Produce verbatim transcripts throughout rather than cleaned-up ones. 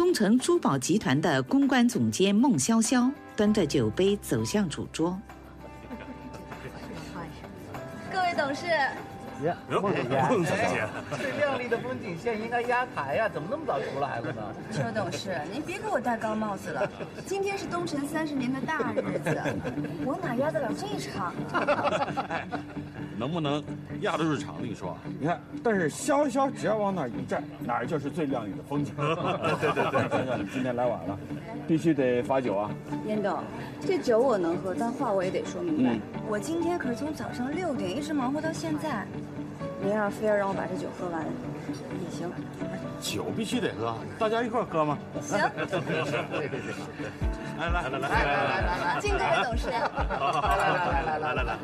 东城珠宝集团的公关总监孟潇潇端着酒杯走向主桌。 各位董事。 呀，孟总监， 孟总监， 最亮丽的风景线应该压台呀，怎么那么早出来了呢？ 邱董事，您别给我戴高帽子了，今天是东城三十年的大日子，我哪压得了这场啊？ 能不能压得住场另说。 你看，但是潇潇只要往哪儿一站，哪儿就是最亮丽的风景。对对对，潇潇，你今天来晚了，必须得罚酒啊。 严董，这酒我能喝，但话我也得说明白。嗯、我今天可是从早上六点一直忙活到现在。您要非要让我把这酒喝完，也行。 酒必须得喝，大家一块喝吗？ 行。 对对对。 来来来来来来来来， 敬各位董事。 来来来来来来来。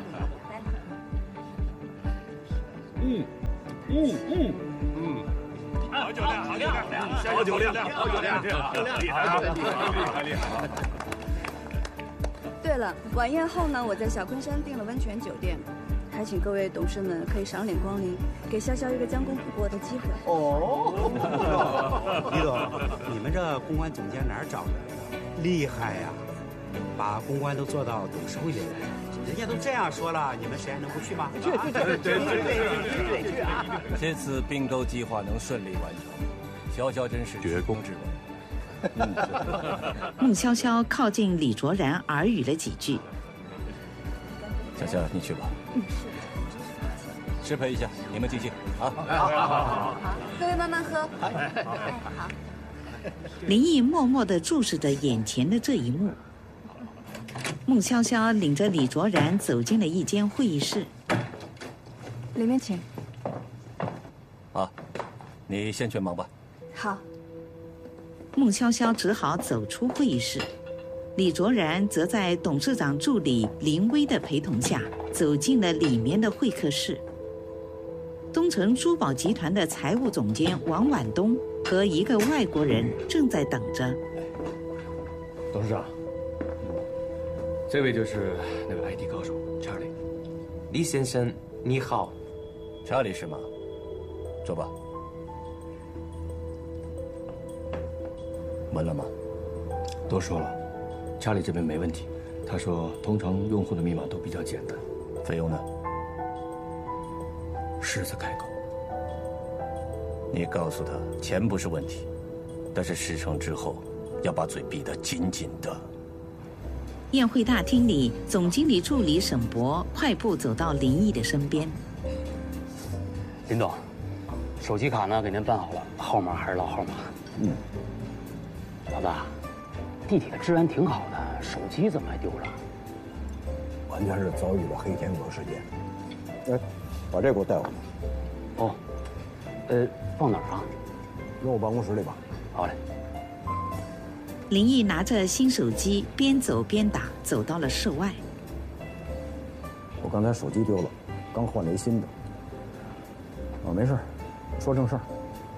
嗯嗯嗯嗯。好酒量，好酒量，好酒量，好酒量，厉害啊！厉害厉害。 对了，晚宴后呢，我在小昆山订了温泉酒店。还请各位董事们可以赏脸光临，给潇潇一个将功补过的机会。 哦，李总，你们这公关总监哪儿找的？厉害呀，把公关都做到董事会里来。人家都这样说了，你们谁还能不去吗？ 去去去去去得去啊！ 这次并购计划能顺利完成，潇潇真是绝功至伟。 孟潇潇靠近李卓然耳语了几句。 潇潇，你去吧。嗯，是。失陪一下，你们静静啊。 好，好，好，好，各位慢慢喝。好，好。 林毅默默地注视着眼前的这一幕。孟潇潇领着李卓然走进了一间会议室。 里面请。 好，你先去忙吧。 好。 孟潇潇只好走出会议室。李卓然则在董事长助理林薇的陪同下走进了里面的会客室。东城珠宝集团的财务总监王婉东和一个外国人正在等着。 董事长，这位就是那位 I T 高手查理。 李先生，你好。 查理是吗？坐吧。问了吗？ 都说了。查理这边没问题，他说同城用户的密码都比较简单。 费用呢？ 狮子开口。 你告诉他，钱不是问题，但是事成之后，要把嘴闭得紧紧的。 宴会大厅里，总经理助理沈博快步走到林毅的身边。 林总，手机卡呢给您办好了，号码还是老号码。 嗯。 老大。地铁的治安挺好的，手机怎么还丢了？ 完全是遭遇了黑天鹅事件。哎，把这给我带回去。 哦，呃，放哪儿啊？ 扔我办公室里吧。 好嘞。 林毅拿着新手机，边走边打，走到了室外。 我刚才手机丢了，刚换了一新的。啊，没事，说正事儿。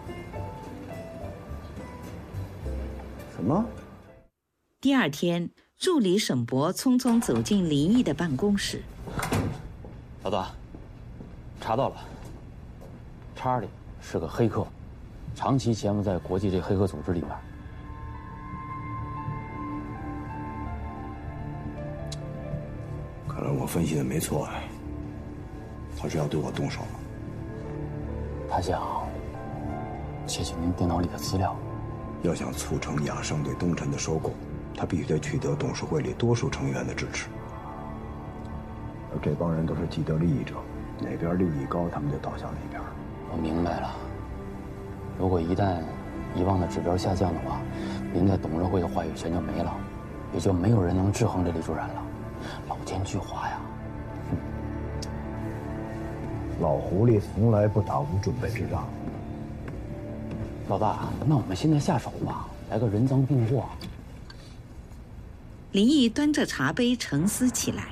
什么？ 第二天，助理沈博匆匆走进林毅的办公室。 老大，查到了，查理是个黑客，长期潜伏在国际这黑客组织里面。 看来我分析的没错啊，他是要对我动手了。 他想窃取您电脑里的资料， 要想促成雅盛对东城的收购。他必须得取得董事会里多数成员的支持，而这帮人都是既得利益者，哪边利益高，他们就倒向哪边。 我明白了。如果一旦遗忘的指标下降的话，您在董事会的话语权就没了，也就没有人能制衡这李主任了。老奸巨猾呀！ 哼，老狐狸从来不打无准备之仗。 老大，那我们现在下手吧，来个人赃并获。 林毅端着茶杯沉思起来。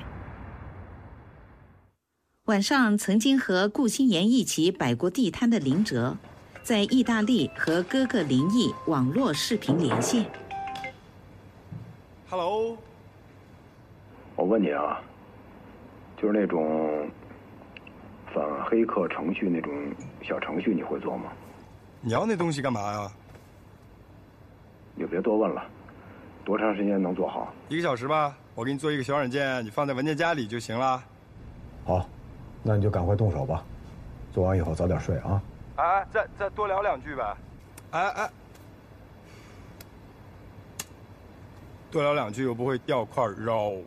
晚上，曾经和顾心妍一起摆过地摊的林哲，在意大利和哥哥林毅网络视频连线。 Hello， 我问你啊，就是那种反黑客程序那种小程序，你会做吗？ 你要那东西干嘛呀？ 你就别多问了。多长时间能做好？ 一个小时吧。我给你做一个小软件，你放在文件夹里就行了。 好，那你就赶快动手吧。做完以后早点睡啊。 哎，再再多聊两句呗。哎哎，多聊两句又不会掉块肉。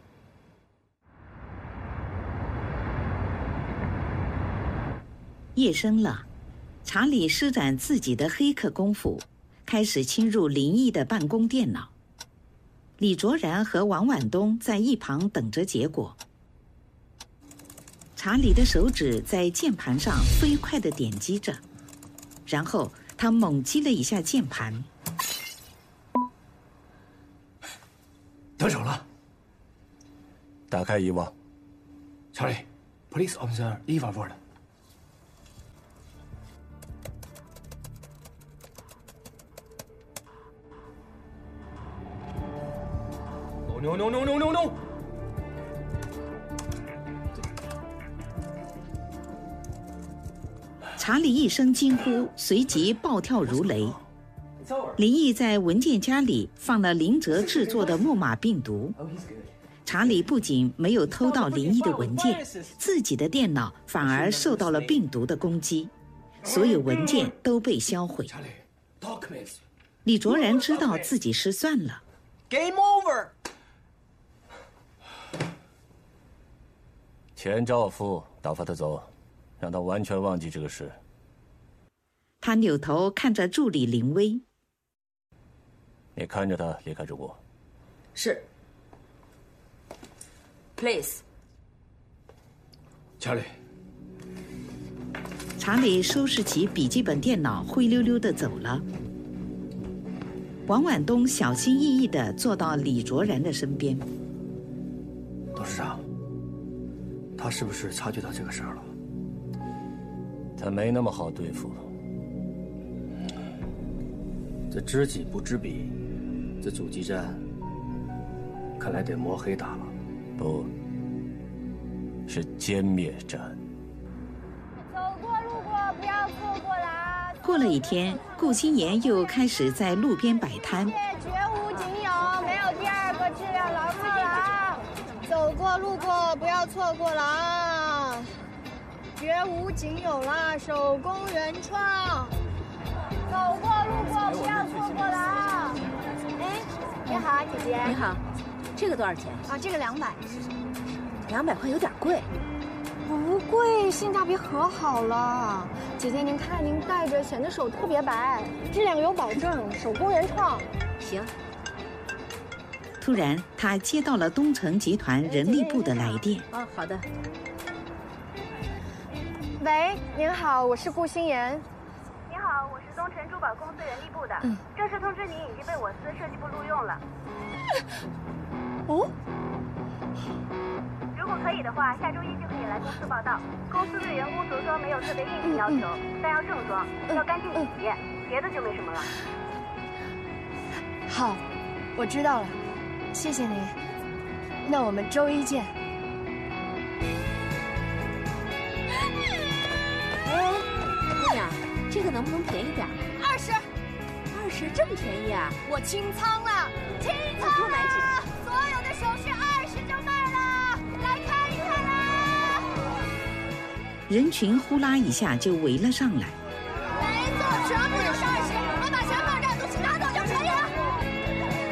夜深了，查理施展自己的黑客功夫，开始侵入林毅的办公电脑。李卓然和王婉东在一旁等着结果。查理的手指在键盘上飞快地点击着，然后他猛击了一下键盘， 得手了。 打开遗忘。 Charlie, please observe Eva word. No no no no no no！ 查理一声惊呼，随即暴跳如雷。林毅在文件夹里放了林哲制作的木马病毒。查理不仅没有偷到林毅的文件，自己的电脑反而受到了病毒的攻击，所有文件都被销毁。李卓然知道自己失算了。 Game over。 钱兆夫，打发他走，让他完全忘记这个事。 他扭头看着助理林薇， 你看着他，也看着我。 是。Please。 查理。 查理收拾起笔记本电脑，灰溜溜地走了。王婉东小心翼翼地坐到李卓然的身边。 董事长。他是不是察觉到这个事儿了？ 他没那么好对付。 这知己不知彼，这阻击战看来得摸黑打了。 不，是歼灭战。 走过路过不要错过啦！ 过了一天，顾新言又开始在路边摆摊。 绝无仅有，没有第二个质量牢靠了啊！走过路过不要错过了啊！绝无仅有啦，手工原创。走过路过不要错过了啊！哎，你好啊，姐姐。 你好，这个多少钱？ 啊，这个两百。 两百块有点贵。 不贵，性价比可好了。姐姐您看，您戴着显得手特别白，质量有保证，手工原创。 行。 突然，他接到了东城集团人力部的来电。 哦，好的。 喂，您好，我是顾新言。 您好，我是东城珠宝公司人力部的。嗯，正式通知您已经被我司设计部录用了。 哦。 如果可以的话，下周一就可以来公司报到。公司对员工着装没有特别硬性要求，嗯、但要正装，要干净体洁，别的就没什么了。 好，我知道了。谢谢您，那我们周一见。 哎，姑娘，这个能不能便宜点？ 二十， 二十这么便宜啊？ 我清仓了，清仓了！ 多买几件， 所有的首饰二十就卖了，来看一看啦！ 人群呼啦一下就围了上来。